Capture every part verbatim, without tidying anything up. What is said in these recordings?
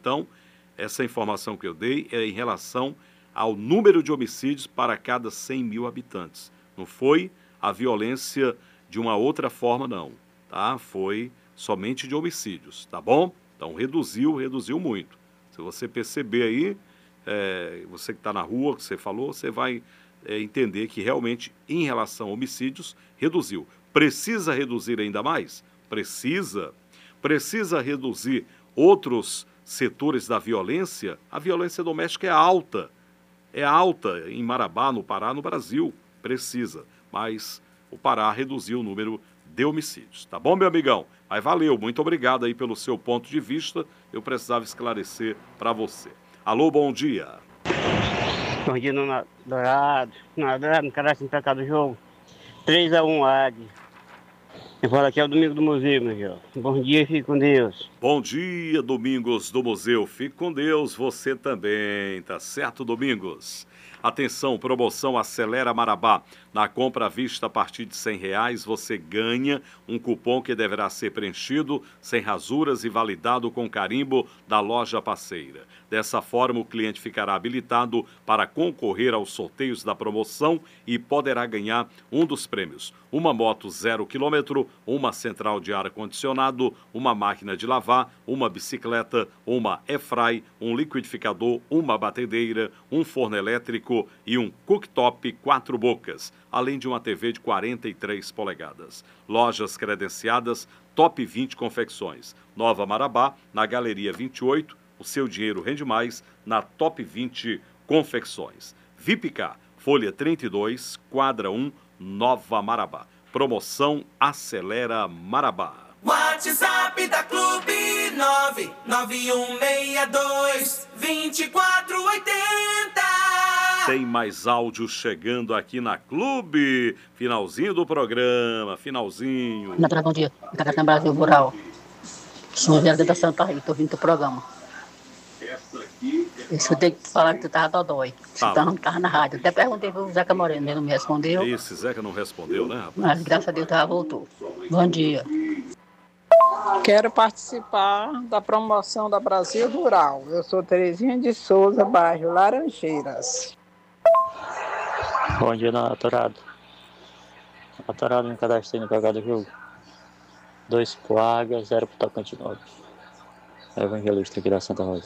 Então, essa informação que eu dei é em relação ao número de homicídios para cada cem mil habitantes. Não foi a violência de uma outra forma, não, tá? Foi somente de homicídios, tá bom? Então, reduziu, reduziu muito. Se você perceber aí, é, você que está na rua, que você falou, você vai é, entender que realmente, em relação a homicídios, reduziu. Precisa reduzir ainda mais? Precisa. Precisa reduzir outros setores da violência? A violência doméstica é alta. É alta em Marabá, no Pará, no Brasil. Precisa. Mas o Pará reduziu o número de homicídios. Tá bom, meu amigão? Mas valeu. Muito obrigado aí pelo seu ponto de vista. Eu precisava esclarecer para você. Alô, bom dia. Bom dia, no Dourado. No Dourado, no cadastro pra cá do jogo. três a um A D. Eu falo aqui é o Domingo do Museu, meu Deus. Bom dia e fique com Deus. Bom dia, Domingos do Museu. Fique com Deus, você também. Tá certo, Domingos? Atenção, promoção Acelera Marabá. Na compra à vista a partir de cem reais, você ganha um cupom que deverá ser preenchido, sem rasuras e validado com carimbo da loja parceira. Dessa forma, o cliente ficará habilitado para concorrer aos sorteios da promoção e poderá ganhar um dos prêmios. Uma moto zero quilômetro, uma central de ar-condicionado, uma máquina de lavar, uma bicicleta, uma airfry, um liquidificador, uma batedeira, um forno elétrico e um cooktop quatro bocas, além de uma T V de quarenta e três polegadas. Lojas credenciadas Top vinte Confecções. Nova Marabá, na Galeria vinte e oito. O seu dinheiro rende mais na Top vinte Confecções. Vipcar, Folha trinta e dois, Quadra um, Nova Marabá. Promoção Acelera Marabá. WhatsApp da Clube nove nove um seis dois, dois quatro oito zero. Tem mais áudio chegando aqui na Clube. Finalzinho do programa, finalzinho. Natália, bom dia. Catacã Brasil Rural. Sou José da Santa Rita, tô vindo do programa. Eu escutei que falar que tu tava dodói. Você Ah. tava, tava na rádio. Até perguntei pro Zeca Moreno, ele não me respondeu. Esse Zeca não respondeu, né, rapaz? Mas graças a Deus já voltou. Bom dia. Quero participar da promoção da Brasil Rural. Eu sou Terezinha de Souza, bairro Laranjeiras. Bom dia, Natorado. Natorado, me cadastrei no P H do jogo. Dois Coaga, zero pro Tocante nove. Evangelista aqui da Santa Rosa.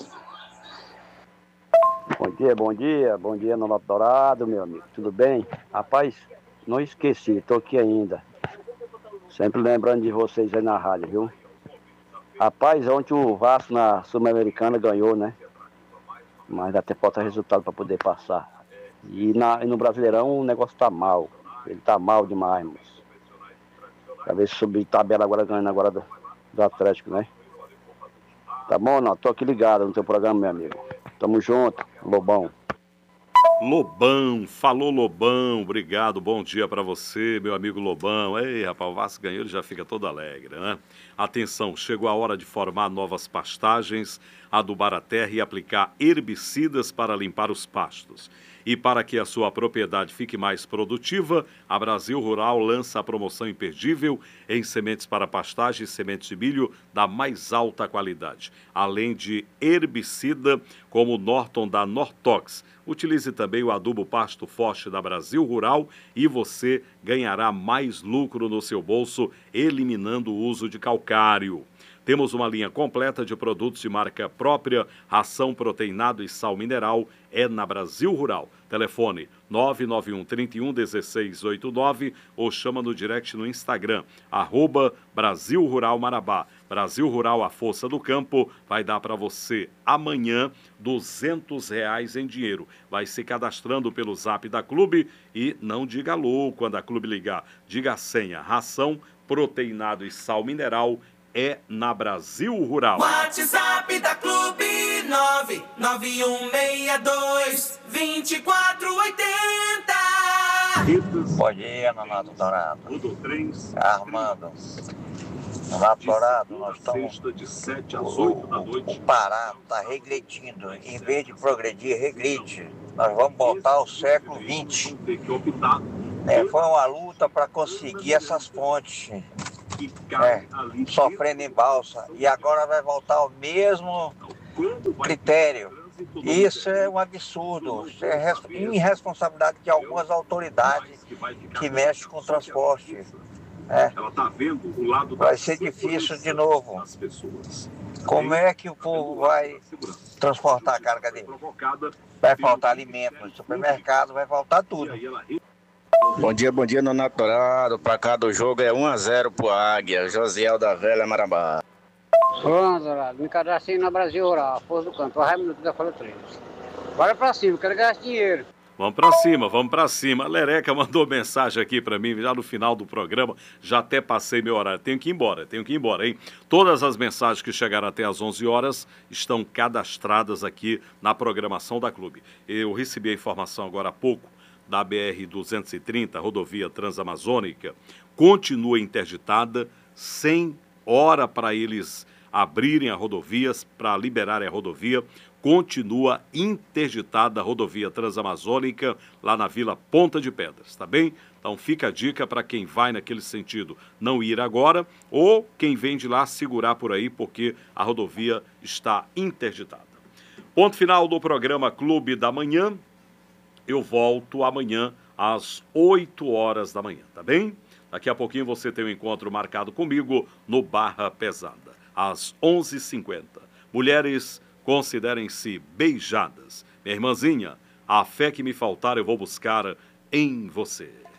Bom dia, bom dia, bom dia no Dourado, meu amigo, tudo bem? Rapaz, não esqueci, tô aqui ainda, sempre lembrando de vocês aí na rádio, viu? Rapaz, ontem o Vasco na Sul-Americana ganhou, né? Mas até falta resultado para poder passar. E, na, e no Brasileirão o negócio tá mal, ele tá mal demais, moço. Pra ver se subir tabela agora ganhando agora do, do Atlético, né? Tá bom, não? Tô aqui ligado no teu programa, meu amigo. Tamo junto, Lobão. Lobão, falou Lobão, obrigado, bom dia pra você, meu amigo Lobão. Ei, rapaz, o Vasco ganhou, ele já fica todo alegre, né? Atenção, chegou a hora de formar novas pastagens, adubar a terra e aplicar herbicidas para limpar os pastos. E para que a sua propriedade fique mais produtiva, a Brasil Rural lança a promoção imperdível em sementes para pastagem e sementes de milho da mais alta qualidade, além de herbicida como o Norton da Nortox. Utilize também o adubo Pasto Forte da Brasil Rural e você ganhará mais lucro no seu bolso, eliminando o uso de calcário. Temos uma linha completa de produtos de marca própria, ração, proteinado e sal mineral, é na Brasil Rural. Telefone nove nove um, três um, um seis oito nove ou chama no direct no Instagram, arroba Brasil Rural Marabá. Brasil Rural, a força do campo, vai dar para você amanhã duzentos reais em dinheiro. Vai se cadastrando pelo zap da Clube e não diga alô quando a Clube ligar. Diga a senha, ração, proteinado e sal mineral, é na Brasil Rural. WhatsApp da Clube nove nove um seis dois, dois quatro oito zero. Bom dia, Nonato Dourado. Armando. Nonato Dourado, nós estamos... O, o Pará está regredindo. Em vez de progredir, regride. Nós vamos voltar ao século vinte. É, foi uma luta para conseguir essas fontes. É, sofrendo em balsa, e agora vai voltar ao mesmo critério. Isso é um absurdo, isso é irresponsabilidade de algumas autoridades que mexem com o transporte. É. Vai ser difícil de novo. Como é que o povo vai transportar a carga dele? Vai faltar alimento no supermercado, vai faltar tudo. Bom dia, bom dia, Nonato Dourado. O placar do jogo é um a zero pro Águia. Josiel da Velha Marabá. Olá, Dourado. Me cadastrei na Brasil Rural, Força do Campo, Raimundo da Folha três. Bora pra cima, quero gastar dinheiro. Vamos pra cima, vamos pra cima. A Lereca mandou mensagem aqui pra mim, já no final do programa, já até passei meu horário. Tenho que ir embora, tenho que ir embora, hein? Todas as mensagens que chegaram até às onze horas estão cadastradas aqui na programação da Clube. Eu recebi a informação agora há pouco da B R duzentos e trinta, rodovia Transamazônica, continua interditada, sem hora para eles abrirem a rodovias, para liberarem a rodovia. Continua interditada a rodovia Transamazônica lá na Vila Ponta de Pedras, tá bem? Então fica a dica para quem vai naquele sentido não ir agora, ou quem vem de lá segurar por aí, porque a rodovia está interditada. Ponto final do programa Clube da Manhã. Eu volto amanhã às oito horas da manhã, tá bem? Daqui a pouquinho você tem um encontro marcado comigo no Barra Pesada, às onze e cinquenta. Mulheres, considerem-se beijadas. Minha irmãzinha, a fé que me faltar eu vou buscar em você.